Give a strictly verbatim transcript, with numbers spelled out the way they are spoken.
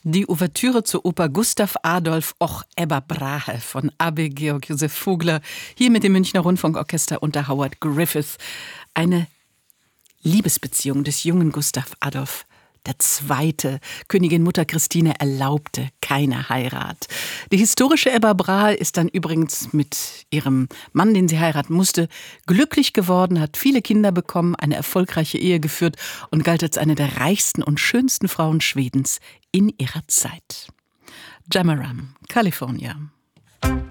Die Ouvertüre zur Oper Gustav Adolf Och Ebba Brahe von Abbe Georg Joseph Vogler, hier mit dem Münchner Rundfunkorchester unter Howard Griffith. Eine Liebesbeziehung des jungen Gustav Adolf der Zweite. Königin Mutter Christine erlaubte keine Heirat. Die historische Ebba Brahe ist dann übrigens mit ihrem Mann, den sie heiraten musste, glücklich geworden, hat viele Kinder bekommen, eine erfolgreiche Ehe geführt und galt als eine der reichsten und schönsten Frauen Schwedens in ihrer Zeit. Jamaram, California.